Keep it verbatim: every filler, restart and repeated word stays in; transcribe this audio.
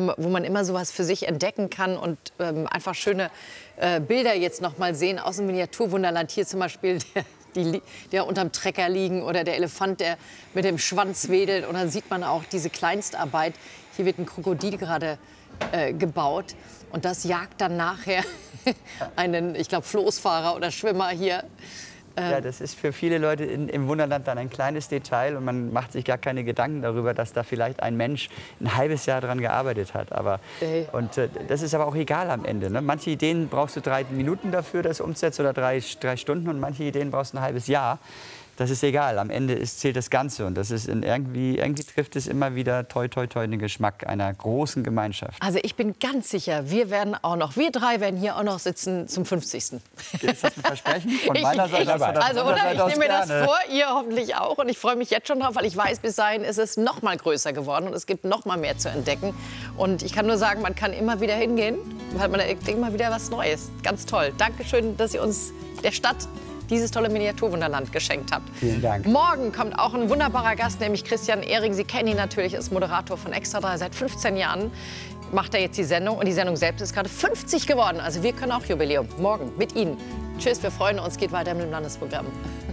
haben, wo man immer sowas für sich entdecken kann und ähm, einfach schöne äh, Bilder jetzt noch mal sehen aus dem Miniaturwunderland. Hier zum Beispiel der, die, der unterm Trecker liegen oder der Elefant, der mit dem Schwanz wedelt. Und dann sieht man auch diese Kleinstarbeit. Hier wird ein Krokodil gerade äh, gebaut und das jagt dann nachher einen, ich glaube, Floßfahrer oder Schwimmer hier. Ja, das ist für viele Leute in, im Wunderland dann ein kleines Detail und man macht sich gar keine Gedanken darüber, dass da vielleicht ein Mensch ein halbes Jahr dran gearbeitet hat. Aber, Hey. und äh, das ist aber auch egal am Ende. Ne? Manche Ideen brauchst du drei Minuten dafür, das umsetzt, oder drei, drei Stunden, und manche Ideen brauchst du ein halbes Jahr. Das ist egal. Am Ende ist, zählt das Ganze. Und das ist in irgendwie, irgendwie trifft es immer wieder toi, toi, toi den Geschmack einer großen Gemeinschaft. Also ich bin ganz sicher, wir werden auch noch, wir drei werden hier auch noch sitzen zum fünfzigsten Ist das ein Versprechen? Von Ich- meiner Seite ich- aus oder Also von oder, deiner ich Seite nehme mir aus das gerne. vor, ihr hoffentlich auch. Und ich freue mich jetzt schon drauf, weil ich weiß, bis dahin ist es noch mal größer geworden und es gibt noch mal mehr zu entdecken. Und ich kann nur sagen, man kann immer wieder hingehen, weil man entdeckt immer wieder was Neues. Ganz toll. Dankeschön, dass ihr uns der Stadt dieses tolle Miniaturwunderland geschenkt habt. Vielen Dank. Morgen kommt auch ein wunderbarer Gast, nämlich Christian Ehring. Sie kennen ihn natürlich als Moderator von Extra drei. Seit fünfzehn Jahren macht er jetzt die Sendung. Und die Sendung selbst ist gerade fünfzig geworden. Also wir können auch Jubiläum. Morgen mit Ihnen. Tschüss, wir freuen uns. Geht weiter mit dem Landesprogramm.